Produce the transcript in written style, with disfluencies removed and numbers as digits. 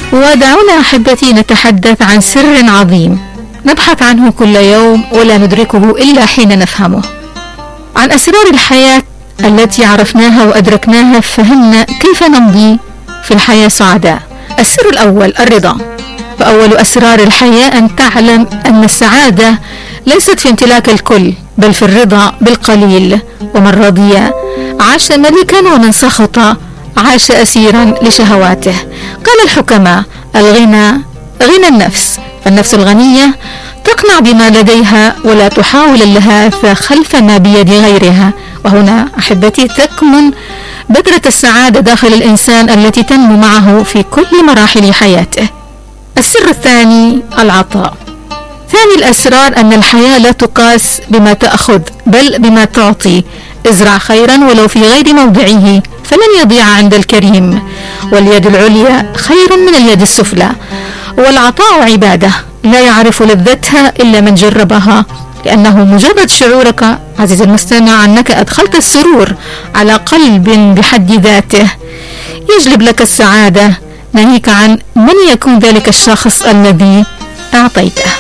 ودعونا أحبتي نتحدث عن سر عظيم نبحث عنه كل يوم ولا ندركه إلا حين نفهمه، عن أسرار الحياة التي عرفناها وأدركناها، فهمنا كيف نمضي في الحياة سعداء. السر الأول الرضا، فأول أسرار الحياة أن تعلم أن السعادة ليست في امتلاك الكل بل في الرضا بالقليل، ومن رضي عاش ملكا ومن سخط عاش أسيرا لشهواته. قال الحكماء الغنى غنى النفس، فالنفس الغنية تقنع بما لديها ولا تحاول اللهاث خلف ما بيد غيرها، وهنا أحبتي تكمن بذرة السعادة داخل الإنسان التي تنمو معه في كل مراحل حياته. السر الثاني العطاء. ثاني الأسرار أن الحياة لا تقاس بما تأخذ بل بما تعطي. ازرع خيرا ولو في غير موضعه فلن يضيع عند الكريم، واليد العليا خير من اليد السفلى. والعطاء عبادة لا يعرف لذتها إلا من جربها، لأنه مجرد شعورك عزيزي المستمع أنك أدخلت السرور على قلب بحد ذاته يجلب لك السعادة، ناهيك عن من يكون ذلك الشخص الذي أعطيته.